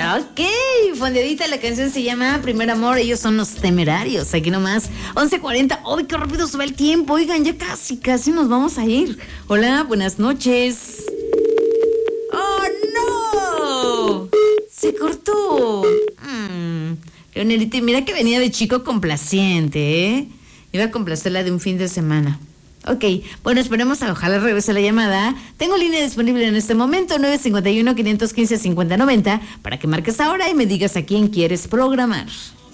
Ok, fondeadita, la canción se llama Primer Amor, ellos son Los Temerarios, aquí nomás, 11:40, ¡ay, qué rápido se va el tiempo! Oigan, ya casi nos vamos a ir. Hola, buenas noches. ¡Oh, no! Se cortó. Leonelita, mira que venía de chico complaciente, ¿eh? Iba a complacerla de un fin de semana. Ok, bueno, esperemos a ojalá regrese la llamada. Tengo línea disponible en este momento, 951-515-5090, para que marques ahora y me digas a quién quieres programar.